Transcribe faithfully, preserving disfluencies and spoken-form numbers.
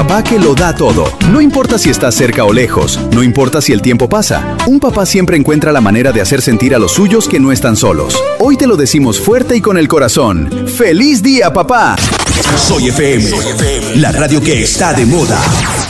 papá que lo da todo. No importa si estás cerca o lejos, no importa si el tiempo pasa. Un papá siempre encuentra la manera de hacer sentir a los suyos que no están solos. Hoy te lo decimos fuerte y con el corazón. ¡Feliz día, papá! Soy F M, la radio que está de moda.